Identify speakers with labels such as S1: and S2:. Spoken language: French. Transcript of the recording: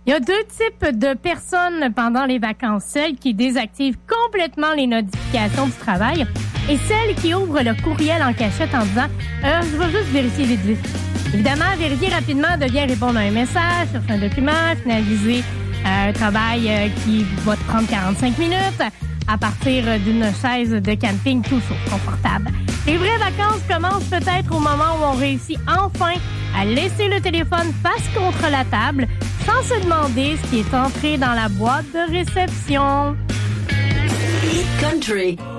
S1: Il y a deux types de personnes pendant les vacances. Celles qui désactivent complètement les notifications du travail et celles qui ouvrent le courriel en cachette en disant « je vais juste vérifier vite vite ». Évidemment, vérifier rapidement devient répondre à un message, chercher un document, finaliser un travail qui va te prendre 45 minutes à partir d'une chaise de camping tout sauf confortable. Les vraies vacances commencent peut-être au moment où on réussit enfin à laisser le téléphone face contre la table sans se demander ce qui est entré dans la boîte de réception.
S2: Country.